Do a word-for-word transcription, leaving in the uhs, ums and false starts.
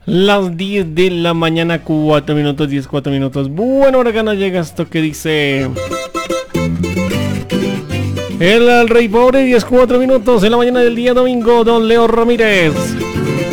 Las diez de la mañana, cuatro minutos, diez, cuatro minutos. Bueno, ahora acá nos llega esto que dice... El, el Rey Pobre, diez, cuatro minutos en la mañana del día domingo, don Leo Ramírez.